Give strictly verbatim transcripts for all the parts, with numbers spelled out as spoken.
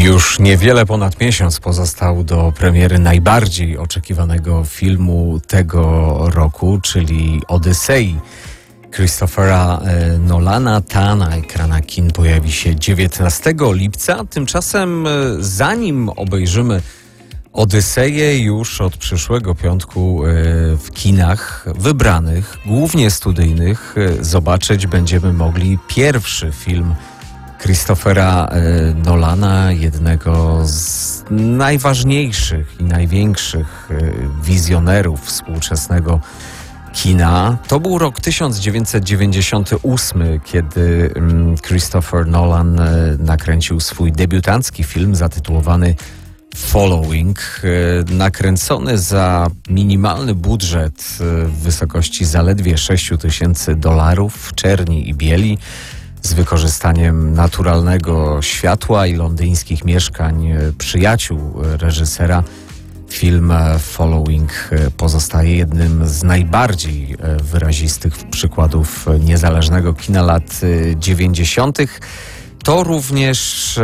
Już niewiele ponad miesiąc pozostał do premiery najbardziej oczekiwanego filmu tego roku, czyli Odysei Christophera Nolana. Ta na ekranach kin pojawi się dziewiętnastego lipca. Tymczasem zanim obejrzymy Odyseję, już od przyszłego piątku w kinach wybranych, głównie studyjnych, zobaczyć będziemy mogli pierwszy film Christophera Nolana, jednego z najważniejszych i największych wizjonerów współczesnego kina. To był rok tysiąc dziewięćset dziewięćdziesiąty ósmy, kiedy Christopher Nolan nakręcił swój debiutancki film zatytułowany Following, nakręcony za minimalny budżet w wysokości zaledwie sześć tysięcy dolarów w czerni i bieli, z wykorzystaniem naturalnego światła i londyńskich mieszkań przyjaciół reżysera. Film Following pozostaje jednym z najbardziej wyrazistych przykładów niezależnego kina lat dziewięćdziesiątych. To również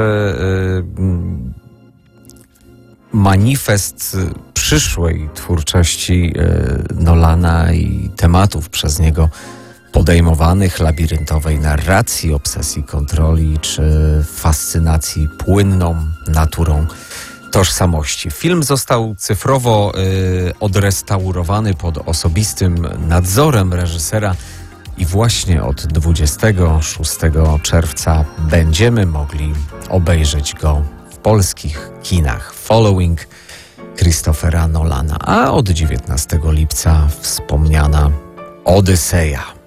manifest przyszłej twórczości Nolana i tematów przez niego podejmowanych, labiryntowej narracji, obsesji kontroli czy fascynacji płynną naturą tożsamości. Film został cyfrowo y, odrestaurowany pod osobistym nadzorem reżysera i właśnie od dwudziestego szóstego czerwca będziemy mogli obejrzeć go w polskich kinach. Following Christophera Nolana, a od dziewiętnastego lipca wspomniana Odyseja.